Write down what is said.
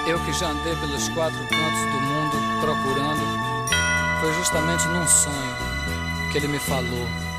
Eu que já andei pelos quatro cantos do mundo procurando, foi justamente num sonho que ele me falou.